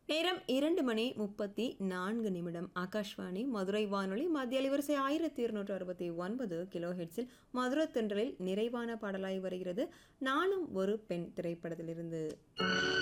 நேரம் 2:34 ஆகாஷ்வாணி மதுரை வானொலி மத்திய அலைவரிசை 1269 கிலோ ஹெட்ஸில் மதுரை தென்றலில் நிறைவான பாடலாய் வருகிறது நானும் ஒரு பெண் திரைப்படத்திலிருந்து.